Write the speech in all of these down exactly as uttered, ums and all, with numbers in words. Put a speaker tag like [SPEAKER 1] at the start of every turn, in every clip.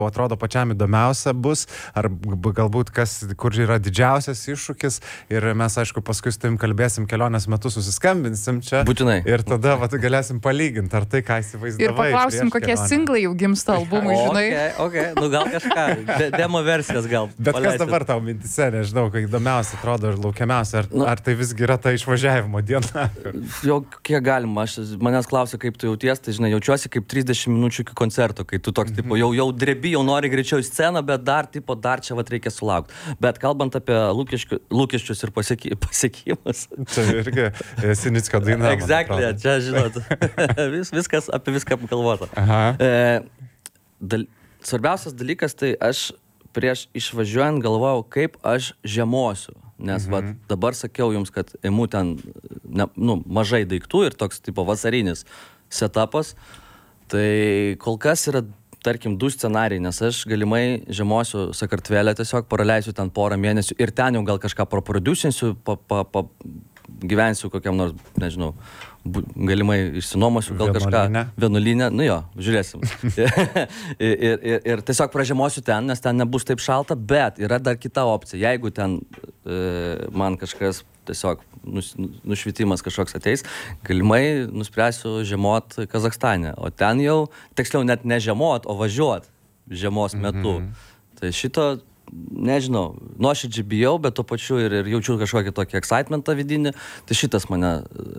[SPEAKER 1] atrodo pačiam įdomiausia bus, ar galbūt kas, kur yra didžiausias iššūkis ir mes, aišku, paskui su tavim kalbėsim kelionės metu, susiskambinsim čia.
[SPEAKER 2] Būtinai.
[SPEAKER 1] Ir tada vat, galėsim palyginti, ar tai, ką įsivaizdavai.
[SPEAKER 3] Ir paklausim, kokie singlai jau gimsta albumui, žinai.
[SPEAKER 2] Ok, ok, nu gal kažką, de demo versijas gal.
[SPEAKER 1] Bet
[SPEAKER 2] paleisit.
[SPEAKER 1] kas dabar tau mintise, nežinau, kai įdomiausia atrodo ir laukiamiausia, ar,
[SPEAKER 2] Nu.
[SPEAKER 1] ar tai visgi yra ta išvažiavimo diena?
[SPEAKER 2] Jau kiek galima, aš manęs klausia, kaip tu jauties, tai žinai, jaučiuosi kaip trisdešimt minučių iki koncerto, kai tu toks, tipo, jau, jau drebi, jau nori greičiau į sceną, bet dar, tipo, dar čia vat reikia sulaukti. Bet kalbant apie lūkesčių, lūkesčius ir pasieky, pasiekimus.
[SPEAKER 1] Čia irgi Sinickio daina. man
[SPEAKER 2] Exactly,
[SPEAKER 1] atrodo.
[SPEAKER 2] čia, žinot, vis, viskas apie viską apgalvota.
[SPEAKER 1] Aha.
[SPEAKER 2] E, dal, svarbiausias dalykas, tai aš prieš išvažiuojant galvojau, kaip aš žiemosiu. Nes mhm. vat, dabar sakiau jums, kad imu ten ne, nu, mažai daiktų ir toks tipo vasarinis setupas. Tai kol kas yra, tarkim, du scenarijai, nes aš galimai žiemosiu Sakartvele, tiesiog praleisiu ten porą mėnesių ir ten jau gal kažką praproducinsiu, pa, pa, pa, gyvensiu kokiam nors, nežinau, bu, galimai išsinuomosiu gal
[SPEAKER 1] Vienuolyne.
[SPEAKER 2] kažką vienuolinę, nu jo, žiūrėsim. ir, ir, ir, ir tiesiog pražiemosiu ten, nes ten nebus taip šalta, bet yra dar kita opcija. Jeigu ten e, man kažkas tiesiog nus, nušvitimas kažkoks ateis, galimai nuspręsiu žiemot Kazakstane, o ten jau, tiksliau net ne žiemot, o važiuot žiemos metu. Mhm. Tai šito, nežinau, nuoširdžiai bijau, bet tuo pačiu ir, ir jaučiu kažkokį tokį excitementą vidinį, tai šitas mane...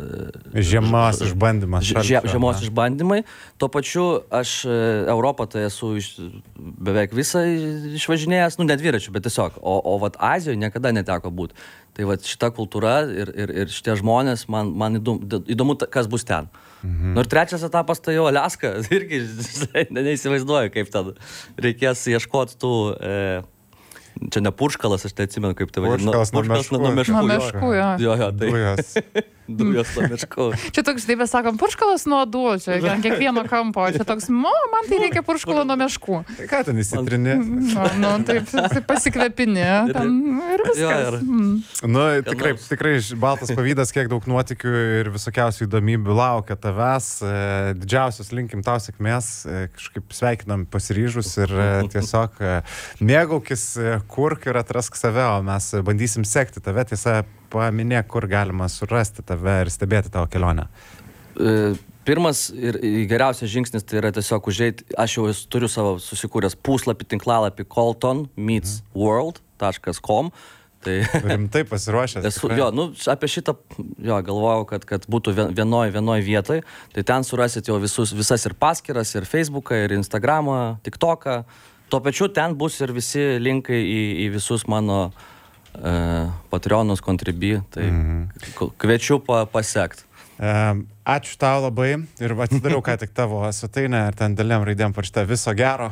[SPEAKER 1] Žiemos išbandymas.
[SPEAKER 2] Žie, žiemos išbandymai. Tuo pačiu aš Europą tai esu iš, beveik visą išvažinėjęs, nu, ne dviračių, bet tiesiog. O, o vat Azijoje niekada neteko būti. Tai vat šita kultūra ir, ir, ir šitie žmonės, man, man įdomu, įdomu, kas bus ten. Mhm. Nu ir trečias etapas tai jau Aliaska. Irgi neįsivaizduoju, kaip ten reikės ieškoti tų... E, čia ne purškalas, aš tai atsimenu, kaip tai vadinu.
[SPEAKER 1] Purškalas nuo meškų.
[SPEAKER 3] Nuo meškų, jo.
[SPEAKER 2] Jo, jo, tai.
[SPEAKER 1] Dujos.
[SPEAKER 2] Dujos nuo meškų.
[SPEAKER 3] Čia toks, taip mes sakom, purškalas nuo du, čia ant kiekvieno kampo. Čia toks, mo, man tai reikia purškalo nuo meškų.
[SPEAKER 1] Tai ką ten įsitrini?
[SPEAKER 3] Nu, nu taip, taip pasikvepini. Ten, ir viskas.
[SPEAKER 2] Jo, ir-
[SPEAKER 3] Mm.
[SPEAKER 1] Nu, tikrai, tikrai baltas pavydas, kiek daug nuotykių ir visokiausių įdomybių laukia tavęs. E, Didžiausios linkim tau sėkmės, e, kažkaip sveikinam pasiryžus ir e, tiesiog e, mėgaukis, e, kurk ir atrask save, o mes bandysim sekti tave. Tiesa, paminėk, kur galima surasti tave ir stebėti tavo kelionę.
[SPEAKER 2] E, Pirmas ir geriausias žingsnis tai yra tiesiog užeiti, aš jau turiu savo susikūręs puslapį, tinklalapį colton meets world dot com. Tai
[SPEAKER 1] Rimtai pasiruošęs.
[SPEAKER 2] esu,
[SPEAKER 1] tikrai.
[SPEAKER 2] jo, nu, apie šitą, jo, galvojau, kad, kad būtų vien- vienoj, vienoj vietoj. Tai ten surasit jau visus, visas ir paskyras, ir Facebooką, ir Instagramą, TikToką. Tuo pačiu ten bus ir visi linkai į, į visus mano e, Patreonus, Contribui. Tai k- kviečiu pa, pasekt.
[SPEAKER 1] E, Ačiū tau labai ir atidariau ką tik tavo svetainę ir ten dėlėm raidėm parašyta viso gero.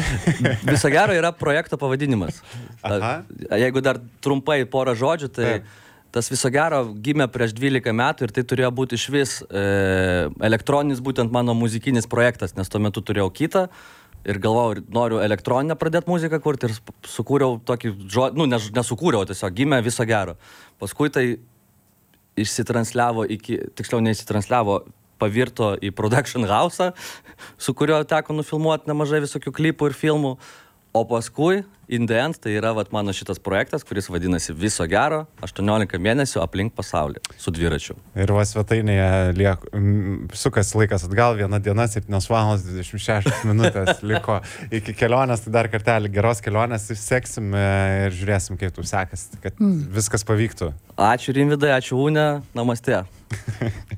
[SPEAKER 2] Viso gero yra projekto pavadinimas.
[SPEAKER 1] Aha.
[SPEAKER 2] Jeigu dar trumpai porą žodžių, tai
[SPEAKER 1] Taip.
[SPEAKER 2] tas viso gero gimė prieš dvylika metų ir tai turėjo būti iš vis e, elektroninis būtent mano muzikinis projektas, nes tuo metu turėjau kitą ir galvojau, ir noriu elektroninę pradėti muziką kurti ir sp- sukūriau tokį žodį, nu, nes, nesukūriau, tiesiog gimė viso gero. Paskui tai išsitransliavo iki, tiksliau neįsitransliavo, pavirto į production house'ą, su kuriuo teko nufilmuoti nemažai visokių klipų ir filmų. O paskui, in the end, tai yra vat, mano šitas projektas, kuris vadinasi Viso gero, aštuoniolika mėnesių aplink pasaulį su dviračiu.
[SPEAKER 1] Ir va svetainėje liek, m, sukas laikas atgal, viena diena, septynios valandos dvidešimt šešios minutės liko iki kelionės, tai dar kartelį geros kelionės seksim e, ir žiūrėsim, kaip tu sekasi, kad viskas pavyktų.
[SPEAKER 2] Ačiū Rimvidai, ačiū Une, namaste.